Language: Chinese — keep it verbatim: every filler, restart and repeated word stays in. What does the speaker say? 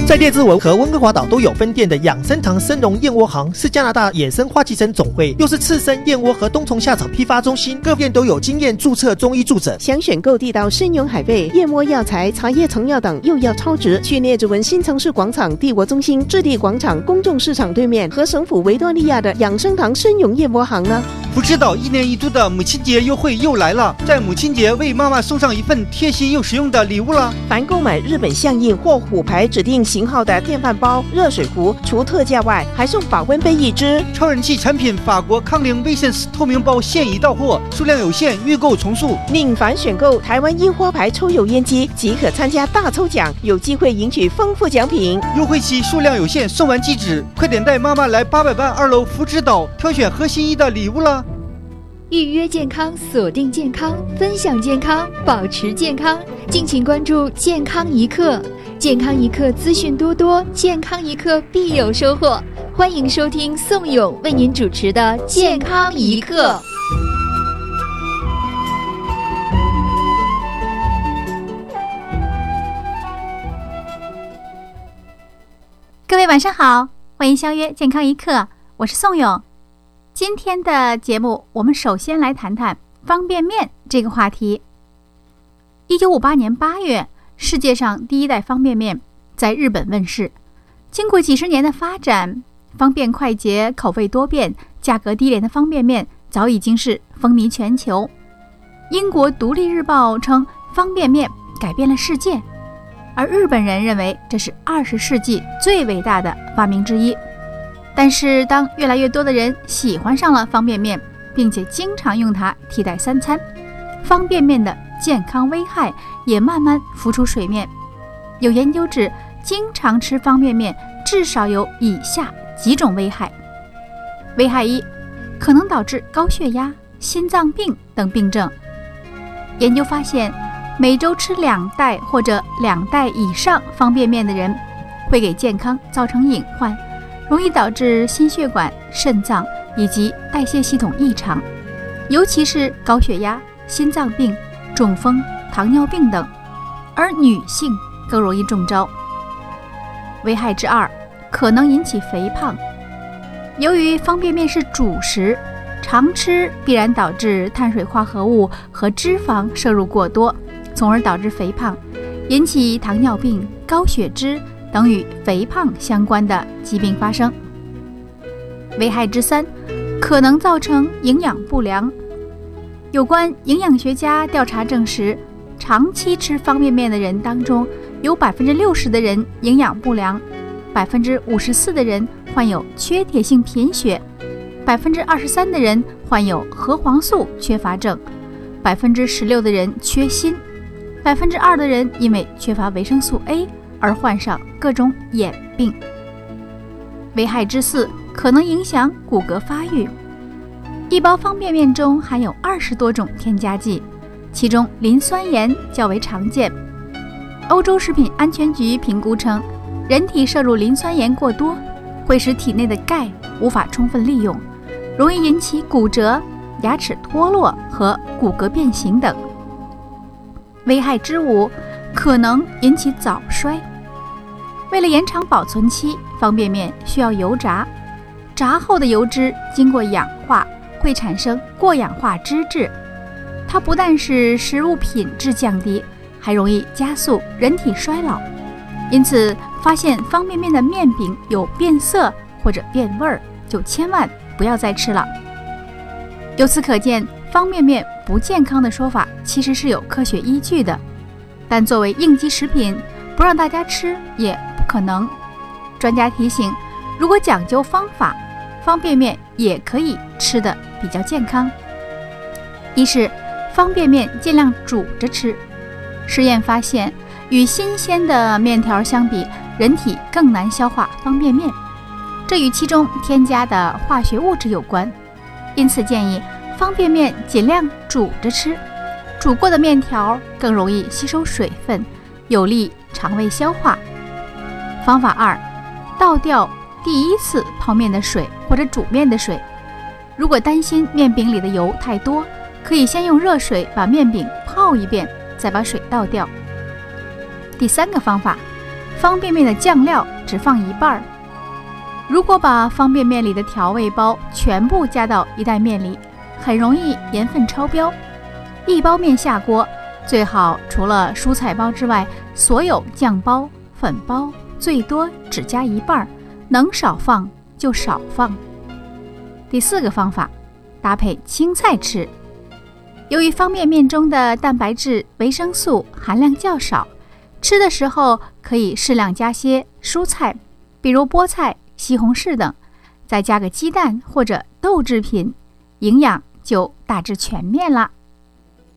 在列治文和温哥华岛都有分店的养生堂生荣燕窝行，是加拿大野生花旗参总会，又是刺身燕窝和冬虫夏草批发中心，各店都有经验注册中医助诊。 想选购地道生荣海贝、燕窝药材、茶叶成药等，又要超值，去列治文新城市广场帝国中心置地广场公众市场对面和省府维多利亚的养生堂生荣燕窝行呢。 福知岛一年一度的母亲节优惠又来了，在母亲节为妈妈送上一份贴心又实用的礼物了。 凡购买日本象印或虎牌指定型号的电饭煲、热水壶，除特价外，还送保温杯一只。 超人气产品法国康宁威森斯透明包现已到货，数量有限，预购从速。 另凡选购台湾樱花牌抽油烟机，即可参加大抽奖，有机会赢取丰富奖品。 优惠期数量有限，送完即止，快点带妈妈来八百万二楼福知岛挑选合心意的礼物了。 预约健康，锁定健康，分享健康，保持健康。敬请关注健康一刻，健康一刻资讯多多，健康一刻必有收获。欢迎收听宋勇为您主持的健康一刻。 各位晚上好，欢迎相约健康一刻，我是宋勇。今天的节目，我们首先来谈谈方便面这个话题。一九五八年八月，世界上第一代方便面在日本问世。经过几十年的发展，方便快捷、口味多变、价格低廉的方便面早已经是风靡全球。英国《独立日报》称，方便面改变了世界，而日本人认为这是二十世纪最伟大的发明之一。但是当越来越多的人喜欢上了方便面，并且经常用它替代三餐，方便面的健康危害也慢慢浮出水面。有研究指，经常吃方便面至少有以下几种危害。危害一，可能导致高血压、心脏病等病症。研究发现，每周吃两袋或者两袋以上方便面的人，会给健康造成隐患，容易导致心血管、肾脏以及代谢系统异常，尤其是高血压、心脏病、中风、糖尿病等，而女性更容易中招。危害之二，可能引起肥胖。由于方便面是主食，常吃必然导致碳水化合物和脂肪摄入过多，从而导致肥胖，引起糖尿病、高血脂等与肥胖相关的疾病发生。危害之三，可能造成营养不良。有关营养学家调查证实，长期吃方便面的人当中，有百分之六十的人营养不良，百分之五十四的人患有缺铁性贫血，百分之二十三的人患有核黄素缺乏症，百分之十六的人缺锌，百分之二的人因为缺乏维生素 A而患上各种眼病。危害之四，可能影响骨骼发育。一包方便面中含有二十多种添加剂，其中磷酸盐较为常见。欧洲食品安全局评估称，人体摄入磷酸盐过多，会使体内的钙无法充分利用，容易引起骨折、牙齿脱落和骨骼变形等。危害之五，可能引起早衰。为了延长保存期，方便面需要油炸，炸后的油脂经过氧化会产生过氧化脂质，它不但使食物品质降低，还容易加速人体衰老。因此，发现方便面的面饼有变色或者变味儿，就千万不要再吃了。由此可见，方便面不健康的说法其实是有科学依据的，但作为应急食品，不让大家吃也不可能。专家提醒，如果讲究方法，方便面也可以吃得比较健康。一是方便面尽量煮着吃。实验发现，与新鲜的面条相比，人体更难消化方便面，这与其中添加的化学物质有关。因此建议方便面尽量煮着吃，煮过的面条更容易吸收水分，有利肠胃消化。方法二，倒掉第一次泡面的水或者煮面的水。如果担心面饼里的油太多，可以先用热水把面饼泡一遍，再把水倒掉。第三个方法， 方便面的酱料只放一半儿。如果把方便面里的调味包全部加到一袋面里，很容易盐分超标。一包面下锅，最好除了蔬菜包之外，所有酱包、粉包最多只加一半儿，能少放就少放。第四个方法，搭配青菜吃。由于方便面中的蛋白质、维生素含量较少，吃的时候可以适量加些蔬菜，比如菠菜、西红柿等，再加个鸡蛋或者豆制品，营养就大致全面了。